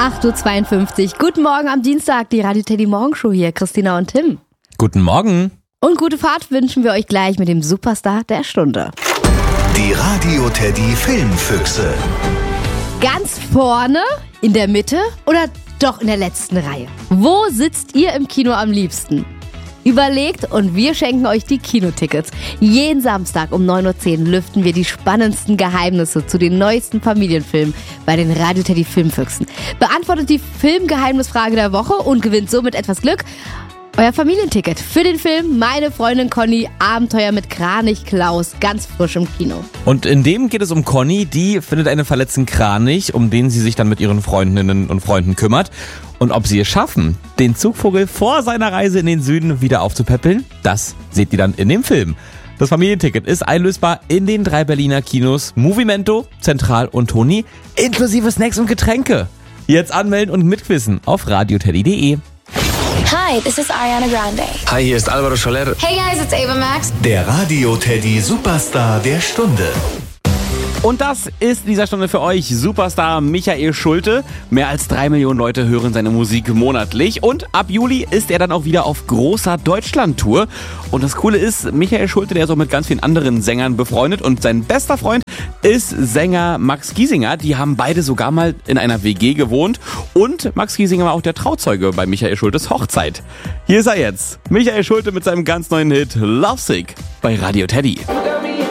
8.52 Uhr. Guten Morgen am Dienstag, die Radio Teddy Morgenshow hier, Christina und Tim. Guten Morgen. Und gute Fahrt wünschen wir euch gleich mit dem Superstar der Stunde. Die Radio Teddy Filmfüchse. Ganz vorne, in der Mitte oder doch in der letzten Reihe? Wo sitzt ihr im Kino am liebsten? Überlegt und wir schenken euch die Kinotickets. Jeden Samstag um 9.10 Uhr lüften wir die spannendsten Geheimnisse zu den neuesten Familienfilmen bei den Radio Teddy Filmfüchsen. Beantwortet die Filmgeheimnisfrage der Woche und gewinnt somit etwas Glück. Euer Familienticket für den Film Meine Freundin Conny, Abenteuer mit Kranich Klaus, ganz frisch im Kino. Und in dem geht es um Conny, die findet einen verletzten Kranich, um den sie sich dann mit ihren Freundinnen und Freunden kümmert. Und ob sie es schaffen, den Zugvogel vor seiner Reise in den Süden wieder aufzupäppeln, das seht ihr dann in dem Film. Das Familienticket ist einlösbar in den 3 Berliner Kinos Movimento, Zentral und Toni, inklusive Snacks und Getränke. Jetzt anmelden und mitquissen auf radioteddy.de. Hi, this is Ariana Grande. Hi, hier ist Alvaro Soler. Hey guys, it's Ava Max. Der Radio Teddy Superstar der Stunde. Und das ist in dieser Stunde für euch Superstar Michael Schulte. Mehr als 3 Millionen Leute hören seine Musik monatlich. Und ab Juli ist er dann auch wieder auf großer Deutschland-Tour. Und das Coole ist, Michael Schulte, der ist auch mit ganz vielen anderen Sängern befreundet. Und sein bester Freund ist Sänger Max Giesinger. Die haben beide sogar mal in einer WG gewohnt. Und Max Giesinger war auch der Trauzeuge bei Michael Schultes Hochzeit. Hier ist er jetzt. Michael Schulte mit seinem ganz neuen Hit Lovesick bei Radio Teddy.